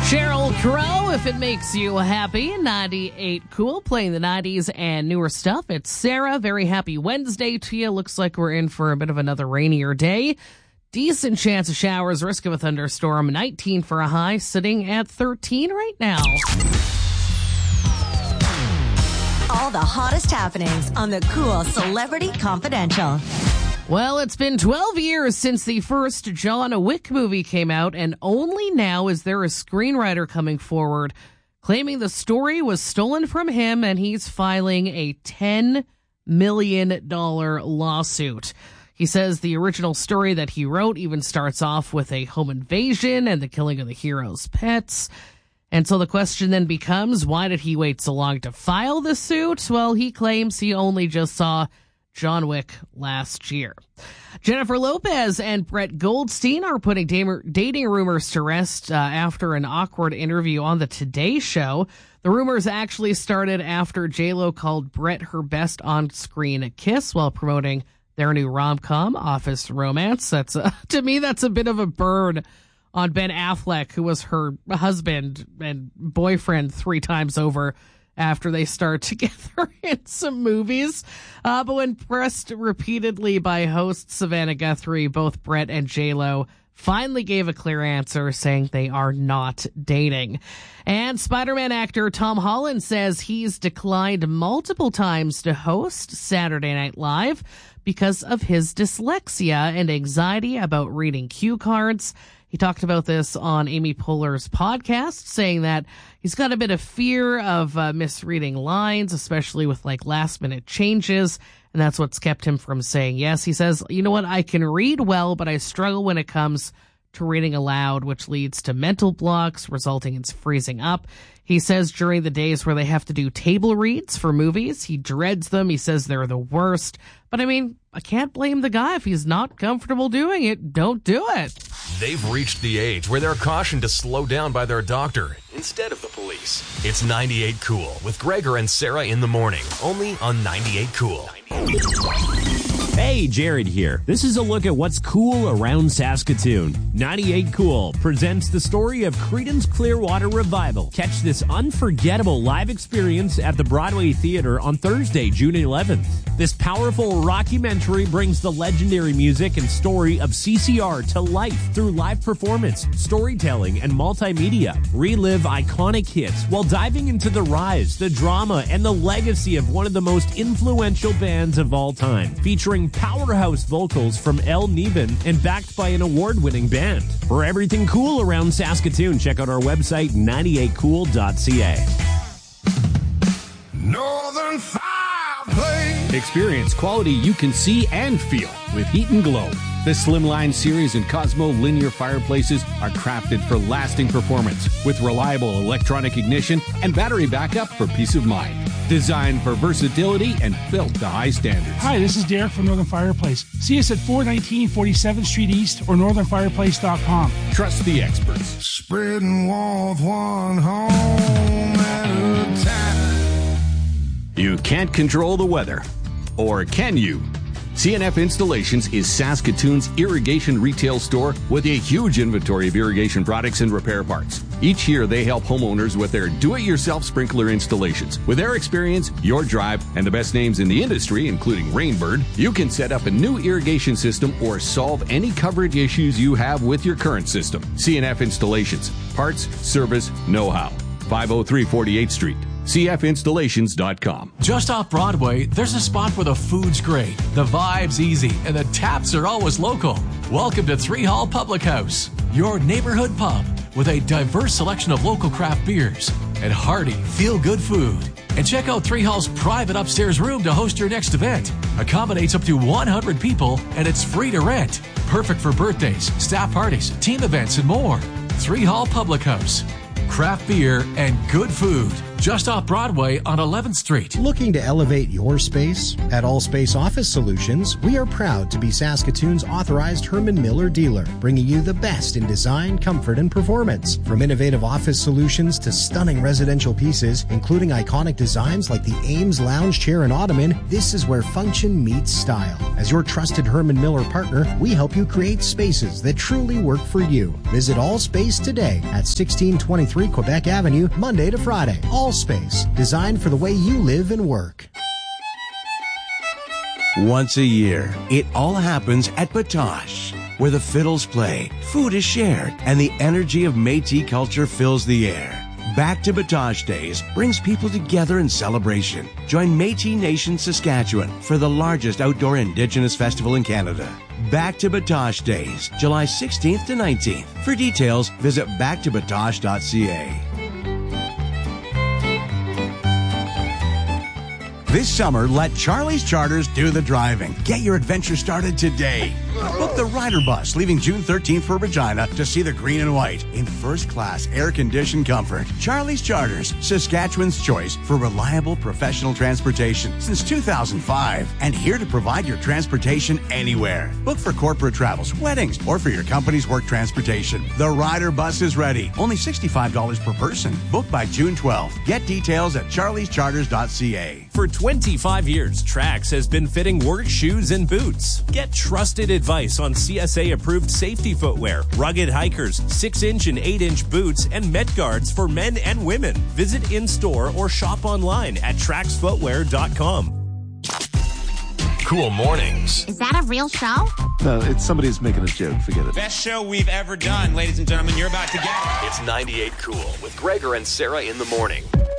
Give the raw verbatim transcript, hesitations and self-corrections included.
Sheryl Crow, If It Makes You Happy, ninety-eight Cool, playing the nineties and newer stuff. It's Sarah. Very happy Wednesday to you. Looks like we're in for a bit of another rainier day. Decent chance of showers, risk of a thunderstorm, nineteen for a high, sitting at thirteen right now. All the hottest happenings on the Cool Celebrity Confidential. Well, it's been twelve years since the first John Wick movie came out, and only now is there a screenwriter coming forward claiming the story was stolen from him, and he's filing a ten million dollars lawsuit. He says the original story that he wrote even starts off with a home invasion and the killing of the hero's pets. And so the question then becomes, why did he wait so long to file the suit? Well, he claims he only just saw John Wick last year. Jennifer Lopez and Brett Goldstein are putting dating rumors to rest uh, after an awkward interview on the Today Show. The rumors actually started after J-Lo called Brett her best on-screen kiss while promoting their new rom-com, Office Romance. That's a, to me, that's a bit of a burn on Ben Affleck, who was her husband and boyfriend three times over after they start together in some movies. Uh, but when pressed repeatedly by host Savannah Guthrie, both Brett and J-Lo finally gave a clear answer, saying they are not dating. And Spider-Man actor Tom Holland says he's declined multiple times to host Saturday Night Live because of his dyslexia and anxiety about reading cue cards. He talked about this on Amy Poehler's podcast, saying that he's got a bit of fear of uh, misreading lines, especially with like last minute changes. And that's what's kept him from saying yes. He says, you know what, I can read well, but I struggle when it comes to reading aloud, which leads to mental blocks, resulting in freezing up. He says during the days where they have to do table reads for movies, he dreads them. He says they're the worst. But I mean, I can't blame the guy. If he's not comfortable doing it, don't do it. They've reached the age where they're cautioned to slow down by their doctor instead of the police. It's ninety-eight Cool with Gregor and Sarah in the morning, only on ninety-eight Cool. Hey, Jared here. This is a look at what's cool around Saskatoon. ninety-eight Cool presents the story of Creedence Clearwater Revival. Catch this unforgettable live experience at the Broadway Theatre on Thursday, June eleventh. This powerful rockumentary brings the legendary music and story of C C R to life through live performance, storytelling, and multimedia. Relive iconic hits while diving into the rise, the drama, and the legacy of one of the most influential bands of all time, featuring powerhouse vocals from Elle Niven and backed by an award-winning band. For everything cool around Saskatoon, check out our website, ninety-eight cool dot c a. Northern Fireplace. Experience quality you can see and feel with Heat and Glow. The Slimline series and Cosmo linear fireplaces are crafted for lasting performance with reliable electronic ignition and battery backup for peace of mind. Designed for versatility and built to high standards. Hi, this is Derek from Northern Fireplace. See us at four nineteen forty-seventh Street East or northern fireplace dot com. Trust the experts. Spreading warmth one home at a time. You can't control the weather. Or can you? C N F Installations is Saskatoon's irrigation retail store with a huge inventory of irrigation products and repair parts. Each year, they help homeowners with their do-it-yourself sprinkler installations. With their experience, your drive, and the best names in the industry, including Rainbird, you can set up a new irrigation system or solve any coverage issues you have with your current system. C N F Installations. Parts, service, know-how. five oh three forty-eighth Street. C F installations dot com. Just off Broadway, there's a spot where the food's great, the vibe's easy, and the taps are always local. Welcome to Three Hall Public House, your neighborhood pub with a diverse selection of local craft beers and hearty, feel-good food. And check out Three Hall's private upstairs room to host your next event. Accommodates up to one hundred people, and it's free to rent. Perfect for birthdays, staff parties, team events, and more. Three Hall Public House. Craft beer and good food. just off Broadway on eleventh Street. Looking to elevate your space? At All Space Office Solutions, we are proud to be Saskatoon's authorized Herman Miller dealer, bringing you the best in design, comfort, and performance. From innovative office solutions to stunning residential pieces, including iconic designs like the Ames lounge chair and ottoman, this is where function meets style. As your trusted Herman Miller partner, we help you create spaces that truly work for you. Visit All Space today at sixteen twenty-three Quebec Avenue, Monday to Friday. All Space, designed for the way you live and work. Once a year, it all happens at Batoche, where the fiddles play, food is shared, and the energy of Métis culture fills the air. Back to Batoche Days brings people together in celebration. Join Métis Nation Saskatchewan for the largest outdoor Indigenous festival in Canada. Back to Batoche Days, July sixteenth to nineteenth. For details, visit back to batoche dot c a. This summer, let Charlie's Charters do the driving. Get your adventure started today. Book the Rider Bus leaving June thirteenth for Regina to see the green and white in first-class air-conditioned comfort. Charlie's Charters, Saskatchewan's choice for reliable professional transportation since two thousand five, and here to provide your transportation anywhere. Book for corporate travels, weddings, or for your company's work transportation. The Rider Bus is ready. Only sixty-five dollars per person. Book by June twelfth. Get details at charlies charters dot c a. For twenty-five years, Trax has been fitting work shoes and boots. Get trusted advice on C S A-approved safety footwear, rugged hikers, six-inch and eight-inch boots, and Met Guards for men and women. Visit in-store or shop online at trax footwear dot com. Cool Mornings. Is that a real show? No, it's somebody who's making a joke. Forget it. Best show we've ever done, ladies and gentlemen. You're about to get it. It's ninety-eight Cool with Gregor and Sarah in the morning.